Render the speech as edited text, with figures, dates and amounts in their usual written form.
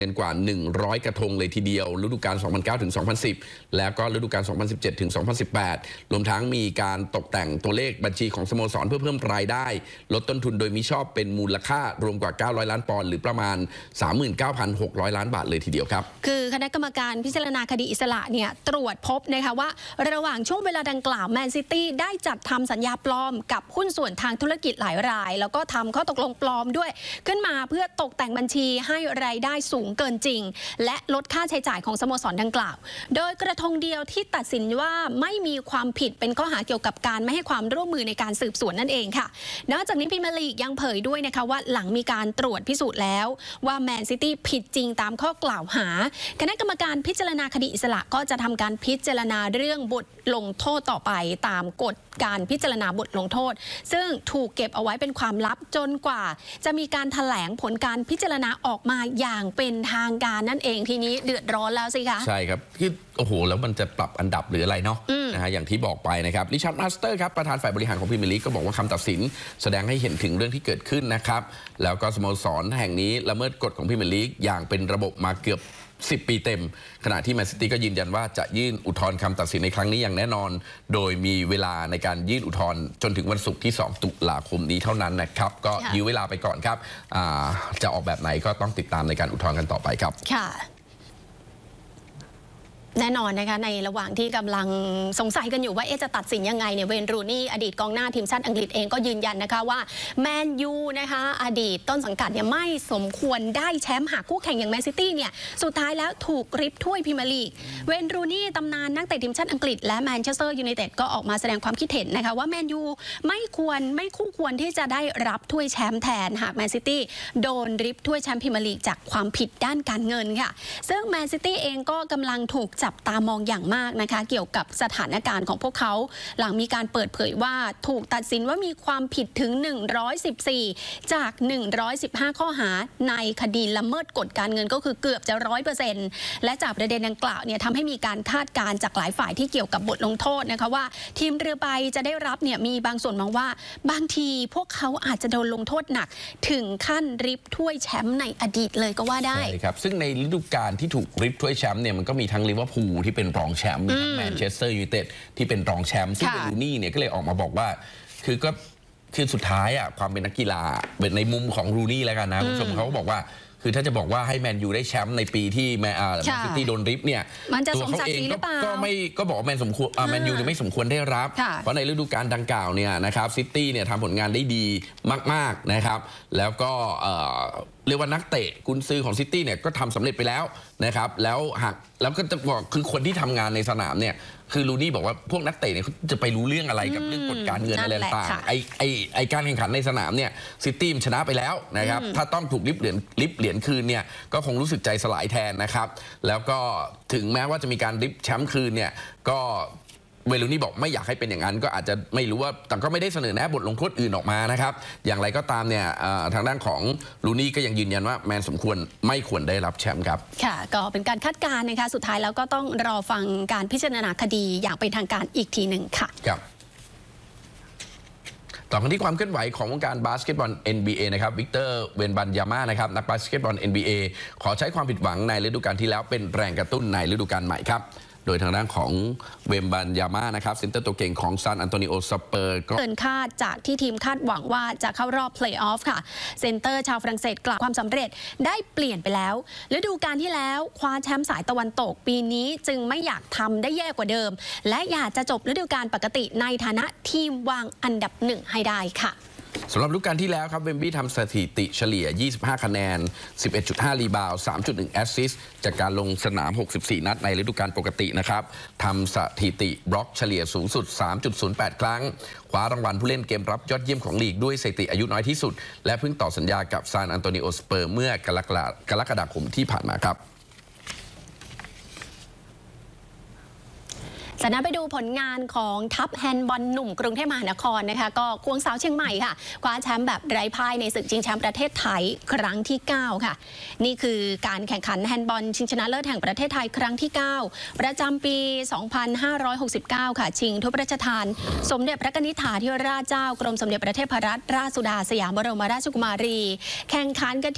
เป็นกว่า100กระทงเลยทีเดียวฤดูกาล 2009 ถึง 2010 แล้วก็ฤดูกาล 2017 ถึง 2018 รวมทั้งมีการตกแต่งตัวเลขบัญชีของสโมสรเพื่อเพิ่มรายได้ลดต้นทุนโดยมิชอบเป็นมูลค่ารวมกว่า900ล้านปอนด์หรือประมาณ 39,600 ล้านบาทเลยทีเดียวครับคือคณะกรรมการพิจารณาคดีอิสระเนี่ยตรวจพบนะคะว่าระหว่างช่วงเวลาดังกล่าวแมนซิตี้ได้จัดทำสัญญาปลอมกับหุ้นส่วนทางธุรกิจหลายรายแล้วก็ทำข้อตกลงปลอมด้วยขึ้นมาเพื่อตกแต่งบัญชีให้รายได้สูงเกินจริงและลดค่าใช้จ่ายของสโมสรดังกล่าวโดยกระทงเดียวที่ตัดสินว่าไม่มีความผิดเป็นข้อหาเกี่ยวกับการไม่ให้ความร่วมมือในการสืบสวนนั่นเองค่ะนอกจากนี้พรีเมียร์ลีกยังเผยด้วยนะคะว่าหลังมีการตรวจพิสูจน์แล้วว่าแมนซิตี้ผิดจริงตามข้อกล่าวหาคณะกรรมการพิจารณาคดีอิสระก็จะทำการพิจารณาเรื่องบทลงโทษต่อไปตามกฎการพิจารณาบทลงโทษซึ่งถูกเก็บเอาไว้เป็นความลับจนกว่าจะมีการแถลงผลการพิจารณาออกมาอย่างเป็นทางการนั่นเองทีนี้เดือดร้อนแล้วสิคะใช่ครับคือโอ้โหแล้วมันจะปรับอันดับหรืออะไรเนาะนะฮะอย่างที่บอกไปนะครับริชาร์ดมาสเตอร์ครับประธานฝ่ายบริหารของพรีเมียร์ลีกก็บอกว่าคำตัดสินแสดงให้เห็นถึงเรื่องที่เกิดขึ้นนะครับแล้วก็สโมสรแห่งนี้ละเมิดกฎของพรีเมียร์ลีกอย่างเป็นระบบมาเกือบ10 ปีเต็มขณะที่แมนซิตี้ก็ยืนยันว่าจะยื่นอุทธรณ์คำตัดสินในครั้งนี้อย่างแน่นอนโดยมีเวลาในการยื่นอุทธรณ์จนถึงวันศุกร์ที่2 ตุลาคมนี้เท่านั้นนะครับก็ยื้อเวลาไปก่อนครับจะออกแบบไหนก็ต้องติดตามในการอุทธรณ์กันต่อไปครับค่ะแน่นอนนะคะในระหว่างที่กำลังสงสัยกันอยู่ว่าจะตัดสินยังไงเนี่ยเวย์น รูนี่อดีตกองหน้าทีมชาติอังกฤษเองก็ยืนยันนะคะว่าแมนยูนะคะอดีตต้นสังกัดเนี่ยไม่สมควรได้แชมป์หากคู่แข่งอย่างแมนซิตี้เนี่ยสุดท้ายแล้วถูกริบถ้วยพรีเมียร์ลีกเวย์น รูนี่ตำนานนักเตะทีมชาติอังกฤษและแมนเชสเตอร์ยูไนเต็ดก็ออกมาแสดงความคิดเห็นนะคะว่าแมนยูไม่คู่ควรที่จะได้รับถ้วยแชมป์แทนหากแมนซิตี้โดนริบถ้วยแชมป์พรีเมียร์ลีกจากความผิดด้านการเงินค่ะซึ่งแมนซิตี้เองก็กำลังถูกจับตามองอย่างมากนะคะเกี่ยวกับสถานการณ์ของพวกเขาหลังมีการเปิดเผยว่าถูกตัดสินว่ามีความผิดถึง114จาก115ข้อหาในคดีละเมิดกฎการเงินก็คือเกือบจะ 100% และจากประเด็นดังกล่าวเนี่ยทำให้มีการคาดการณ์จากหลายฝ่ายที่เกี่ยวกับบทลงโทษนะคะว่าทีมเรือใบจะได้รับเนี่ยมีบางส่วนมองว่าบางทีพวกเขาอาจจะโดนลงโทษหนักถึงขั้นริบถ้วยแชมป์ในอดีตเลยก็ว่าได้ใช่ครับซึ่งในฤดูกาลที่ถูกริบถ้วยแชมป์เนี่ยมันก็มีทั้งลิเวอร์พูลที่เป็นรองแชมป์มีทั้งแมนเชสเตอร์ยูไนเต็ดที่เป็นรองแชมป์ซึ่งเวย์น รูนี่เนี่ยก็เลยออกมาบอกว่าคือสุดท้ายอ่ะความเป็นนักกีฬาเป็นในมุมของรูนี่แล้วกันนะคุณผู้ชมเขาก็บอกว่าคือถ้าจะบอกว่าให้แมนยูได้แชมป์ในปีที่แมนซิตี้โดนริบเนี่ยตัวเขาเองก็บอกว่าแมนยูไม่สมควรได้รับเพราะในฤดูกาลดังกล่าวเนี่ยนะครับซิตี้เนี่ยทำผลงานได้ดีมากๆนะครับแล้วก็เรียกว่านักเตะกุนซือของซิตี้เนี่ยก็ทำสำเร็จไปแล้วนะครับแล้วก็จะบอกคือคนที่ทำงานในสนามเนี่ยคือรูนี่บอกว่าพวกนักเตะเนี่ยเขาจะไปรู้เรื่องอะไรกับเรื่องกฎการเงินอะไรต่างๆไอการแข่งขันในสนามเนี่ยซิตี้มันชนะไปแล้วนะครับถ้าต้องถูกริบเหรียญคืนเนี่ยก็คงรู้สึกใจสลายแทนนะครับแล้วก็ถึงแม้ว่าจะมีการริบแชมป์คืนเนี่ยก็เวย์น รูนี่บอกไม่อยากให้เป็นอย่างนั้นก็อาจจะไม่รู้ว่าแต่ก็ไม่ได้เสนอแนะบทลงโทษอื่นออกมานะครับอย่างไรก็ตามเนี่ยทางด้านของรูนี่ก็ยังยืนยันว่าแมนไม่ควรได้รับแชมป์ครับค่ะก็เป็นการคาดการณ์นะคะสุดท้ายแล้วก็ต้องรอฟังการพิจารณาคดีอย่างเป็นทางการอีกทีหนึ่งค่ะครับต่อกันที่ความเคลื่อนไหวของวงการบาสเกตบอล NBA นะครับวิกเตอร์เวนบันยาม่านะครับนักบาสเกตบอล NBA ขอใช้ความผิดหวังในฤดูกาลที่แล้วเป็นแรงกระตุ้นในฤดูกาลใหม่ครับโดยทางด้านของเวมบันยาม่านะครับเซนเตอร์ตัวเก่งของซานอันโตนิโอสเปอร์ก็เกินคาดจากที่ทีมคาดหวังว่าจะเข้ารอบเพลย์ออฟค่ะเซนเตอร์ชาวฝรั่งเศสกล่าวความสำเร็จได้เปลี่ยนไปแล้วฤดูกาลที่แล้วคว้าแชมป์สายตะวันตกปีนี้จึงไม่อยากทำได้แย่กว่าเดิมและอยากจะจบฤดูกาลปกติในฐานะทีมวางอันดับ1ให้ได้ค่ะสำหรับฤดูกาลที่แล้วครับเวมบี้ทำสถิติเฉลี่ย25คะแนน 11.5 รีบาวด์ 3.1 แอสซิสต์จากการลงสนาม64นัดในฤดูกาลปกตินะครับทำสถิติบล็อกเฉลี่ยสูงสุด 3.08 ครั้งคว้ารางวัลผู้เล่นเกมรับยอดเยี่ยมของลีกด้วยสถิติอายุน้อยที่สุดและเพิ่งต่อสัญญากับซานอันโตนิโอสเปอร์เมื่อกรกฎาคมที่ผ่านมาครับจากนั้นไปดูผลงานของทัพแฮนด์บอลหนุ่มกรุงเทพมหานครนะคะก็ควงสาวเชียงใหม่ค่ะคว้าแชมป์แบบไร้พ่ายในศึกชิงแชมป์ประเทศไทยครั้งที่9ค่ะนี่คือการแข่งขันแฮนด์บอลชิงชนะเลิศแห่งประเทศไทยครั้งที่9ประจำปี 2569 ค่ะชิงถ้วยพระราชทานสมเด็จพระนิธิถาธิราชเจ้ากรมสมเด็จพระเทพรัตนราชสุดาสยามบรมราชกุมารีแข่งขันกัน